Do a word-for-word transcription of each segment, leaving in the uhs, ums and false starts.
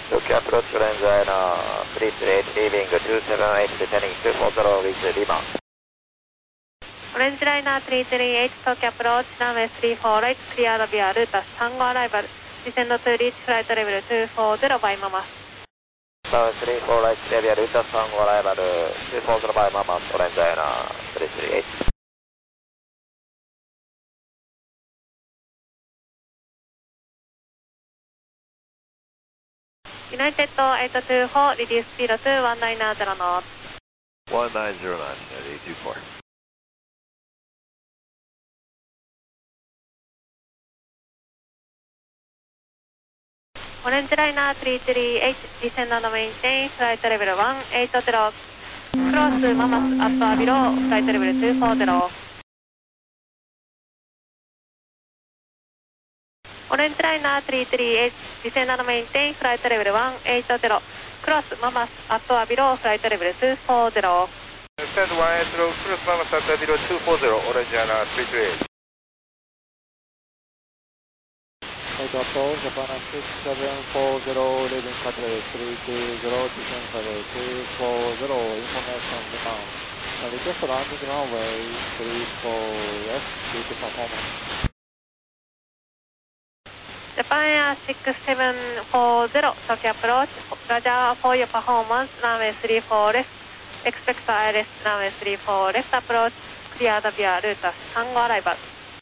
Tokyo approach Orange Liner three three eight leaving two seven eight descending two four zero with Lima. Orange Liner three three eight Tokyo approach runway three four right cleared via route Tango arrival. Descend to reach flight level two four zero by Mama. Runway three four right cleared via route Tango arrival two four zero by Mama. Orange Liner three three eight. United eight two four, reduce speed to one nine zero knots. one nine zero nine at eight two four. Orange Liner three three eight, descend and maintain flight level one eight zero. Cross Mamas up below flight level two four zero. Orange Liner three three eight, descend and maintain flight level one eight zero. Cross Mamas up below flight level two four zero. Descend one eight zero, cross Mamas up below two four zero, Orange Liner three three eight. Approach Japan six seven four zero, leaving cutway three two zero, descend cutway two four zero, information Japan. Request landing runway three four left due to performance. Japan Air six seven four zero, Tokyo approach, Roger for your performance, runway three four left, expect I L S runway three four left approach, cleared via route Tango arrival.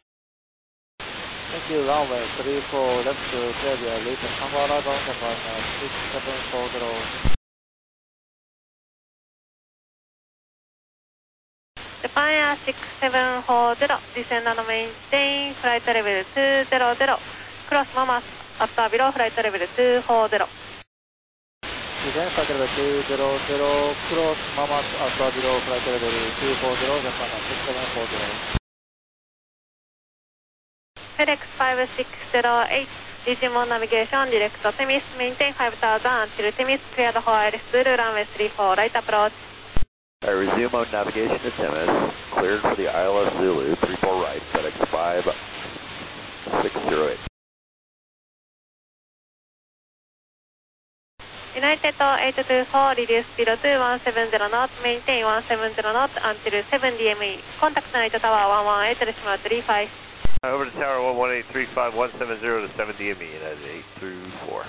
Thank you, runway three four left to clear via route Tango arrival, Japan Air six seven four zero. Japan Air six seven four zero, descend and maintain flight level two zero zero. Cross Mamas up below flight level two four zero. Descend flight level two zero zero, cross Mamas up below flight level two four zero, Japan six seven four zero. FedEx five six zero eight, Digimon navigation, direct to Temis, maintain five thousand until Temis, cleared for I L S Zulu, runway three four right approach. I resume mode navigation to Temis, cleared for the I L S Zulu, three four right, FedEx five six zero eight. United eight two four, reduce speed to one seven zero knots, maintain one seven zero knots until seven D M E. Contact night tower one one eight decimal three five. Over to tower one one eight three five one seven zero to seven D M E, United eight through four.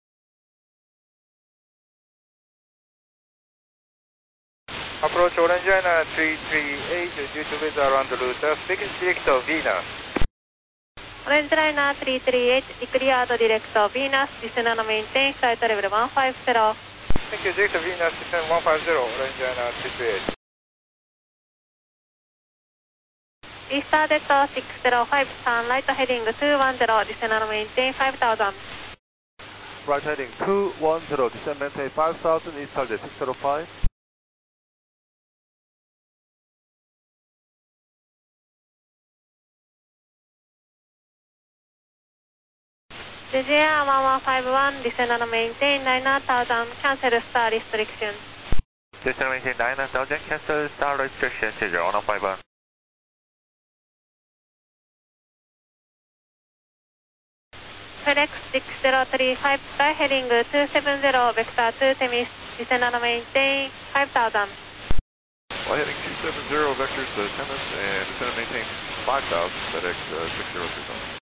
Approach Orange Liner three three eight due to weather around the route. Speaking direct of Venus. Orange Liner three three eight, declared direct of Venus, descend and maintain flight level one five zero. Thank you, direct of Venus, descend one five zero, Orange Liner three three eight. Easter Delta six zero five, turn right heading two one zero, descend and maintain five thousand. Right heading two one zero, descend maintain five thousand, east target six zero five. J J R one one five one, descend and maintain nine thousand, cancel star restriction. Descend and maintain nine thousand, cancel star restriction, J J R one one five one. FedEx six zero three five, fly heading two seven zero, vector two Temis, descend and maintain five thousand. Fly heading two seven zero, vectors to Temis, and descend and maintain five thousand, FedEx uh, six zero three five.